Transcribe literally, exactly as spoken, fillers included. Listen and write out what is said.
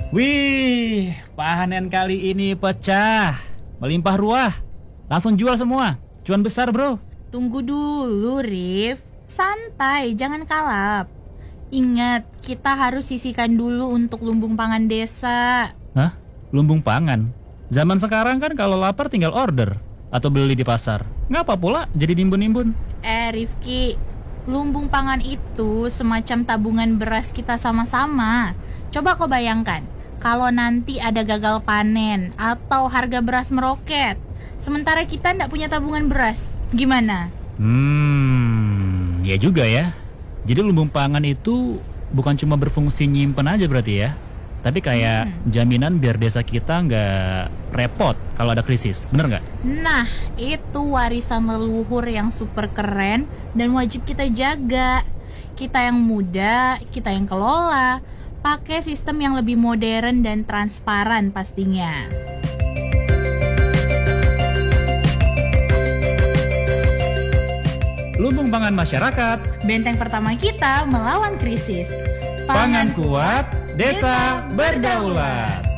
Wih, panen kali ini pecah, melimpah ruah. Langsung jual semua, cuan besar bro. Tunggu dulu, Rif. Santai, jangan kalap. Ingat, kita harus sisihkan dulu untuk lumbung pangan desa. Hah? Lumbung pangan? Zaman sekarang kan kalau lapar tinggal order atau beli di pasar. Ngapa pula jadi nimbun-nimbun? Eh, Rifki, lumbung pangan itu semacam tabungan beras kita sama-sama. Coba kau bayangkan, kalau nanti ada gagal panen atau harga beras meroket, sementara kita tidak punya tabungan beras, gimana? Hmm, ya juga ya. Jadi lumbung pangan itu bukan cuma berfungsi nyimpen aja berarti ya, tapi kayak hmm. jaminan biar desa kita nggak repot kalau ada krisis, bener nggak? Nah, itu warisan leluhur yang super keren dan wajib kita jaga. Kita yang muda, kita yang kelola, pakai sistem yang lebih modern dan transparan pastinya. Lumbung pangan masyarakat, benteng pertama kita melawan krisis. Pangan kuat, desa berdaulat.